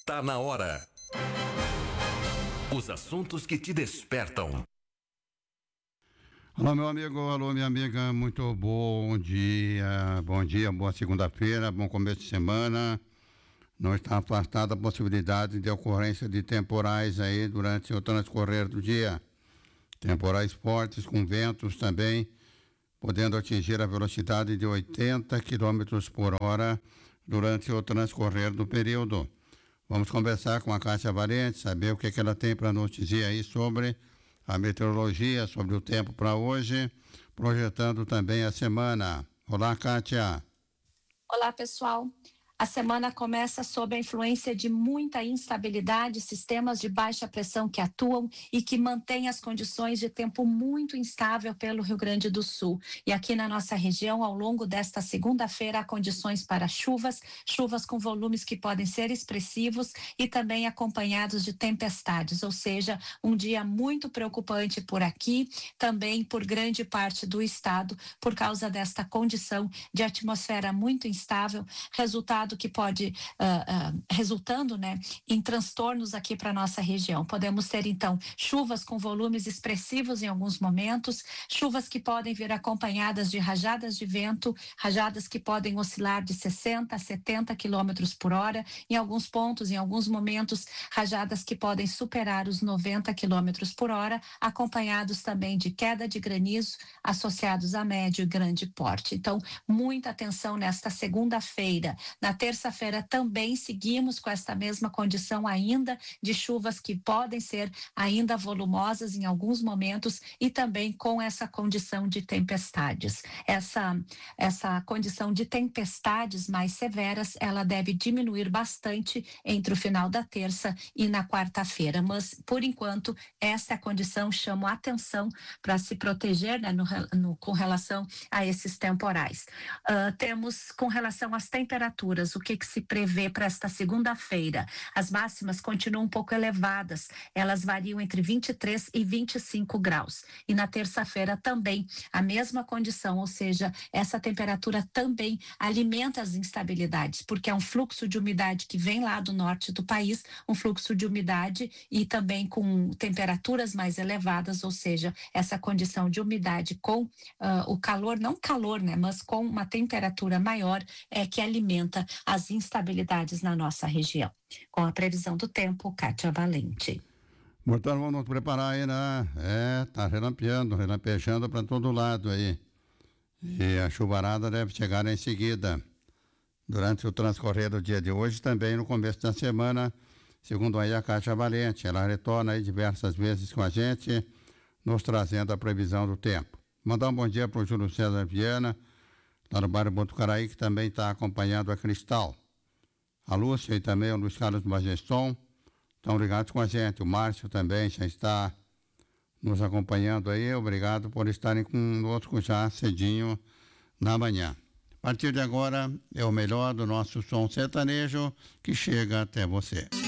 Tá na hora. Os assuntos que te despertam. Alô, meu amigo, alô, minha amiga, muito bom dia, boa segunda-feira, bom começo de semana. Não está afastada a possibilidade de ocorrência de temporais aí durante o transcorrer do dia. Temporais fortes com ventos também, podendo atingir a velocidade de 80 km por hora durante o transcorrer do período. Vamos conversar com a Kátia Valente, saber o que ela tem para nos dizer aí sobre a meteorologia, sobre o tempo para hoje, projetando também a semana. Olá, Kátia. Olá, pessoal. A semana começa sob a influência de muita instabilidade, sistemas de baixa pressão que atuam e que mantêm as condições de tempo muito instável pelo Rio Grande do Sul. E aqui na nossa região, ao longo desta segunda-feira, há condições para chuvas com volumes que podem ser expressivos e também acompanhados de tempestades, ou seja, um dia muito preocupante por aqui, também por grande parte do estado, por causa desta condição de atmosfera muito instável, resultado que pode resultando, né, em transtornos aqui para nossa região. Podemos ter então chuvas com volumes expressivos em alguns momentos, chuvas que podem vir acompanhadas de rajadas de vento, rajadas que podem oscilar de 60 a 70 quilômetros por hora, em alguns pontos, em alguns momentos, rajadas que podem superar os 90 quilômetros por hora, acompanhados também de queda de granizo associados a médio e grande porte. Então, muita atenção nesta segunda-feira. Na terça-feira também seguimos com esta mesma condição ainda de chuvas que podem ser ainda volumosas em alguns momentos e também com essa condição de tempestades. Essa condição de tempestades mais severas, ela deve diminuir bastante entre o final da terça e na quarta-feira, mas por enquanto essa é a condição, chamo a atenção para se proteger, né, com relação a esses temporais. Temos com relação às temperaturas, o que se prevê para esta segunda-feira? As máximas continuam um pouco elevadas, elas variam entre 23 e 25 graus. E na terça-feira também a mesma condição, ou seja, essa temperatura também alimenta as instabilidades, porque é um fluxo de umidade que vem lá do norte do país, um fluxo de umidade e também com temperaturas mais elevadas, ou seja, essa condição de umidade com o calor, não calor, né, mas com uma temperatura maior é que alimenta as instabilidades na nossa região. Com a previsão do tempo, Kátia Valente. Então vamos nos preparar aí, né? Tá relampejando para todo lado aí. E a chuvarada deve chegar em seguida. Durante o transcorrer do dia de hoje, também no começo da semana, segundo aí a Kátia Valente. Ela retorna aí diversas vezes com a gente, nos trazendo a previsão do tempo. Mandar um bom dia para o Júlio César Viana, lá no bairro Botucaraí, que também está acompanhando a Cristal. A Lúcia e também o Luiz Carlos Mageston estão ligados com a gente. O Márcio também já está nos acompanhando aí. Obrigado por estarem conosco já cedinho na manhã. A partir de agora é o melhor do nosso som sertanejo que chega até você.